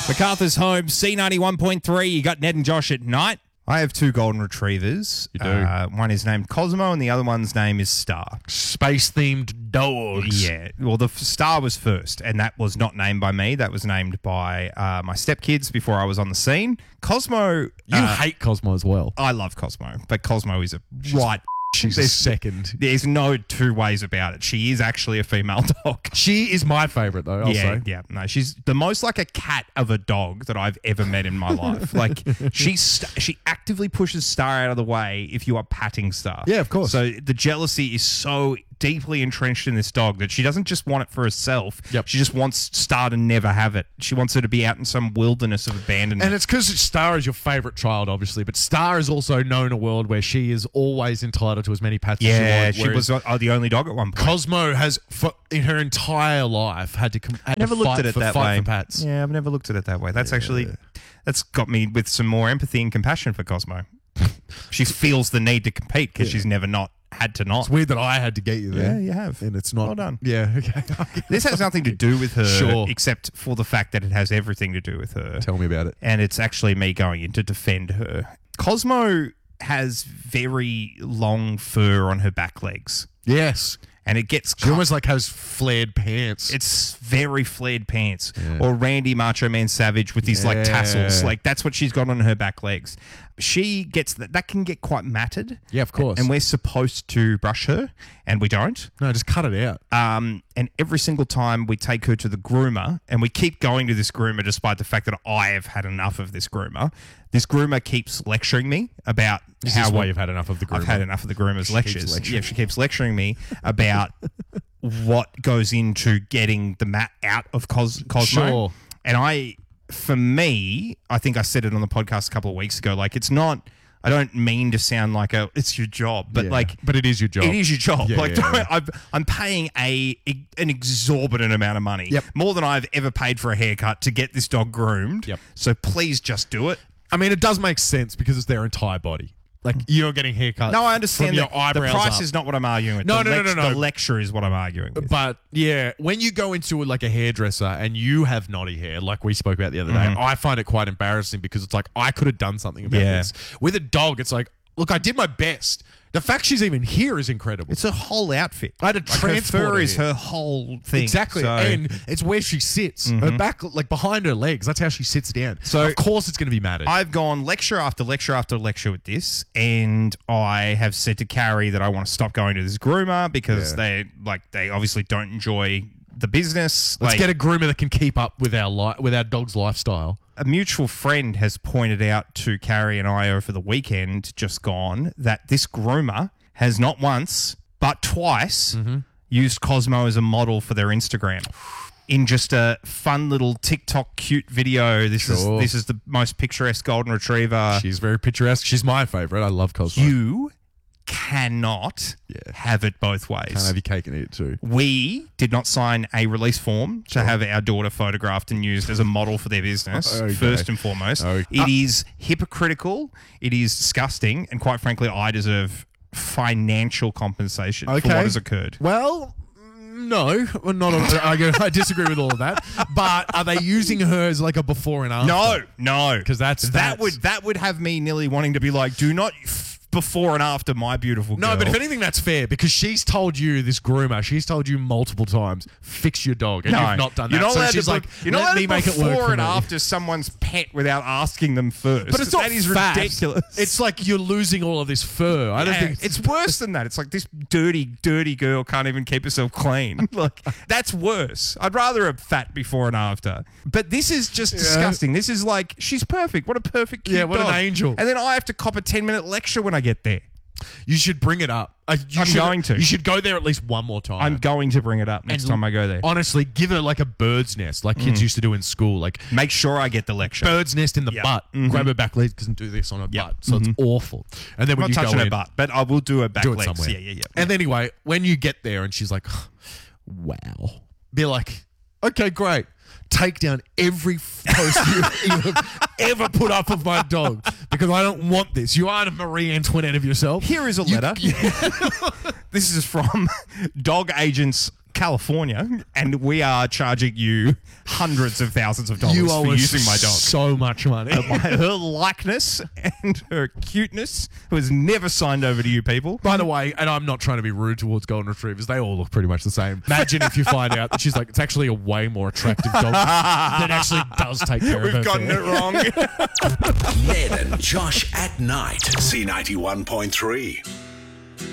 MacArthur's home, C91.3. You got Ned and Josh at night. I have two golden retrievers. You do. One is named Cosmo and the other one's name is Star. Space-themed dogs. Yeah. Well, the Star was first, and that was not named by me. That was named by my stepkids before I was on the scene. Cosmo... You hate Cosmo as well. I love Cosmo, but Cosmo is a right... She's a second. There's no two ways about it. She is actually a female dog. She is my favourite, though, I'll say. Yeah. No, she's the most like a cat of a dog that I've ever met in my life. Like, she actively pushes Star out of the way if you are patting Star. Yeah, of course. So the jealousy is so deeply entrenched in this dog that she doesn't just want it for herself. Yep. She just wants Star to never have it. She wants her to be out in some wilderness of abandonment. And it's because Star is your favourite child, obviously, but Star is also known a world where she is always entitled to as many pats as she wants. She was the only dog at one point. Cosmo has, in her entire life, had to never looked at it that way. For pats. Yeah, I've never looked at it that way. That's that's got me with some more empathy and compassion for Cosmo. She feels the need to compete because she's never had to not. It's weird that I had to get you there. Yeah, you have. And it's not. Well done. Yeah, okay. This has nothing to do with her, Sure. except for the fact that it has everything to do with her. Tell me about it. And it's actually me going in to defend her. Cosmo has very long fur on her back legs. Yes. And it gets... She almost like has flared pants. It's very flared pants. Or Randy Macho Man Savage with his like tassels. Like that's what she's got on her back legs. She gets that can get quite matted. Yeah, of course. And we're supposed to brush her and we don't. No, just cut it out. And every single time we take her to the groomer, and we keep going to this groomer despite the fact that I have had enough of this groomer keeps lecturing me about This is why you've had enough of the groomer. I've had enough of the groomer's lectures. lecturing. Yeah, she keeps lecturing me about what goes into getting the mat out of Cosmo. Sure. And for me, I think I said it on the podcast a couple of weeks ago, like it's not... I don't mean to sound like it's your job, but but it is your job. It is your job. Yeah, I'm paying an exorbitant amount of money, more than I've ever paid for a haircut to get this dog groomed. Yep. So please just do it. I mean, it does make sense because it's their entire body. Like, you're getting haircuts. No, I understand from your that. eyebrows The price up. is not what I'm arguing with. No. The lecture is what I'm arguing with. But yeah, when you go into like a hairdresser and you have knotty hair, like we spoke about the other day, I find it quite embarrassing because it's like, I could have done something about this. With a dog, it's like, look, I did my best. The fact she's even here is incredible. It's a whole outfit. I had to transport her fur her is here. her whole thing. Exactly. So- And it's where she sits. Her back, like behind her legs. That's how she sits down. So of course it's going to be matted. I've gone lecture after lecture after lecture with this, and I have said to Carrie that I want to stop going to this groomer because they obviously don't enjoy the business. Let's get a groomer that can keep up with our dog's lifestyle. A mutual friend has pointed out to Carrie and I over the weekend just gone that this groomer has not once but twice used Cosmo as a model for their Instagram. In just a fun little TikTok cute video. This is the most picturesque golden retriever. She's very picturesque. She's my favourite. I love Cosmo. You cannot have it both ways. Can't have your cake and eat it too. We did not sign a release form to have our daughter photographed and used as a model for their business, first and foremost. It is hypocritical, it is disgusting, and quite frankly, I deserve financial compensation for what has occurred. Well, no, I disagree with all of that. But are they using her as like a before and after? No. Because that would have me nearly wanting to be like, do not... before and after my beautiful girl. No, but if anything, that's fair because she's told you, this groomer, she's told you multiple times, fix your dog, and you've not done that. You're not allowed she's to like, you're not let allowed me to make it work before for and me. after someone's pet without asking them first. But it's not that is fat. ridiculous. It's like you're losing all of this fur. I don't think it's worse than that. It's like this dirty girl can't even keep herself clean. Like that's worse. I'd rather a fat before and after. But this is just disgusting. This is like she's perfect. What a perfect cute what dog. an angel. And then I have to cop a 10-minute lecture when I get there. You should bring it up. I'm going to. You should go there at least one more time. I'm going to bring it up next time I go there. Honestly, give her like a bird's nest, like kids used to do in school. Like make sure I get the lecture. Bird's nest in the butt. Grab her back legs and do this on her butt. So it's awful. And then when I'm you not touching go her in, butt, but I will do her back do it legs. somewhere. Yeah. And anyway, when you get there and she's like, wow, be like, okay, great. Take down every post you have ever put up of my dog because I don't want this. You aren't a Marie Antoinette of yourself. Here is a letter. This is from Dog Agents California, and we are charging you hundreds of thousands of dollars for using my dog. So much money. Her likeness and her cuteness was never signed over to you people. By the way, and I'm not trying to be rude towards golden retrievers, they all look pretty much the same. Imagine if you find out that she's like, it's actually a way more attractive dog that actually does take care of her. We've gotten it wrong. Ned and Josh at night. C91.3.